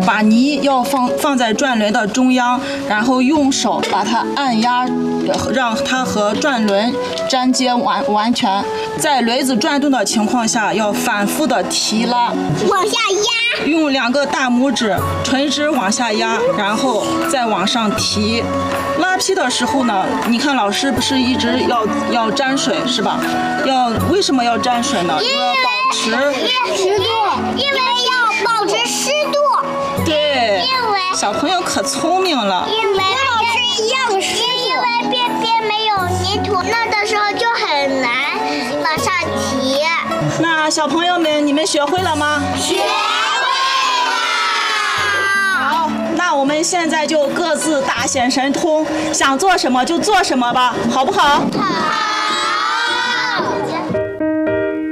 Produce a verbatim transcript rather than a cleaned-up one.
把泥要放放在转轮的中央，然后用手把它按压，让它和转轮粘接完完全。在轮子转动的情况下，要反复的提拉， 往下压， 用两个大拇指垂直往下压，然后再往上提。拉坯的时候呢，你看老师不是一直要要沾水是吧？要为什么要沾水呢？因为要保持湿度，因为要保持湿度。 对， 因为小朋友可聪明了。 因为老师一样湿度，因为边边没有泥土，那的时候就很难往上提。 那小朋友们，你们学会了吗？ 学会了。 好，那我们现在就各自大显神通，想做什么就做什么吧，好不好？ 好。